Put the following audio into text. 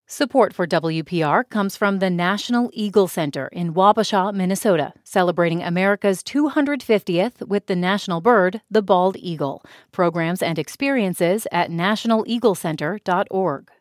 Support for WPR comes from the National Eagle Center in Wabasha, Minnesota, celebrating America's 250th with the national bird, the bald eagle. Programs and experiences at nationaleaglecenter.org.